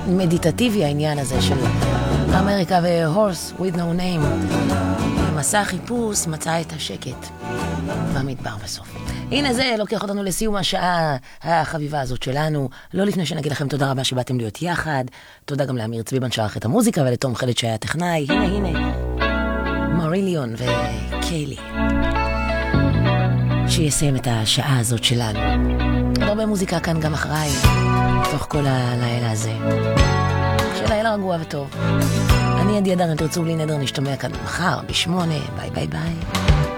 מדיטטיבי העניין הזה של אמריקה ו-Horse with no name. מסע חיפוש מצא את השקט במדבר בסוף. הנה זה לוקח אותנו לסיום השעה החביבה הזאת שלנו. לא לפני שנגיד לכם תודה רבה שבאתם להיות יחד. תודה גם לאמיר צביבן שערך את המוזיקה ולתום חלד שהיה טכנאי. הנה מריליון וקיילי שיסיים את השעה הזאת שלנו. עוד הרבה מוזיקה כאן גם אחריי תוך כל הלילה הזה של לילה רגוע וטוב. אני עדי אדר, אם תרצו בלי נדר נשתמע כאן מחר ב8. ביי ביי ביי.